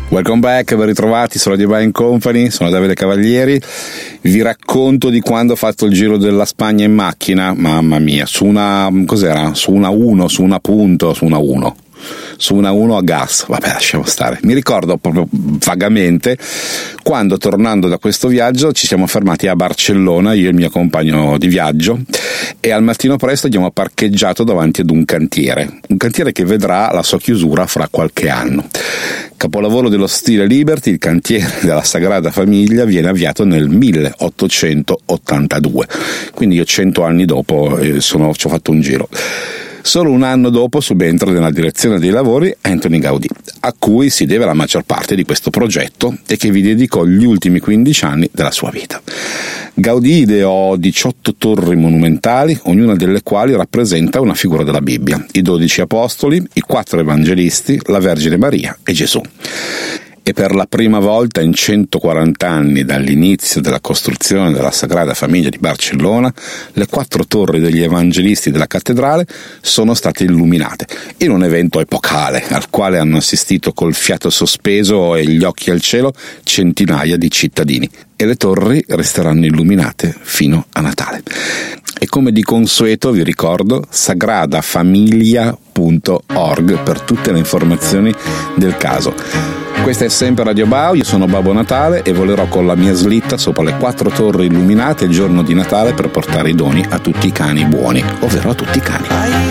Welcome back, ben ritrovati su Radio Buying Company, sono Davide Cavalieri. Vi racconto di quando ho fatto il giro della Spagna in macchina, mamma mia, su una 1 a gas, vabbè, lasciamo stare. Mi ricordo proprio vagamente quando, tornando da questo viaggio, ci siamo fermati a Barcellona, io e il mio compagno di viaggio, e al mattino presto abbiamo parcheggiato davanti ad un cantiere che vedrà la sua chiusura fra qualche anno. Capolavoro dello stile Liberty, il cantiere della Sagrada Famiglia viene avviato nel 1882, quindi io 100 anni dopo ci ho fatto un giro. Solo un anno dopo subentra nella direzione dei lavori Antoni Gaudí, a cui si deve la maggior parte di questo progetto e che vi dedicò gli ultimi 15 anni della sua vita. Gaudí ideò 18 torri monumentali, ognuna delle quali rappresenta una figura della Bibbia: i 12 apostoli, i 4 evangelisti, la Vergine Maria e Gesù. E per la prima volta in 140 anni dall'inizio della costruzione della Sagrada Famiglia di Barcellona, le 4 torri degli evangelisti della cattedrale sono state illuminate, in un evento epocale al quale hanno assistito col fiato sospeso e gli occhi al cielo centinaia di cittadini, e le torri resteranno illuminate fino a Natale. E come di consueto vi ricordo sagradafamiglia.org per tutte le informazioni del caso. Questa è sempre Radio Bao, io sono Babbo Natale e volerò con la mia slitta sopra le 4 torri illuminate il giorno di Natale per portare i doni a tutti i cani buoni, ovvero a tutti i cani.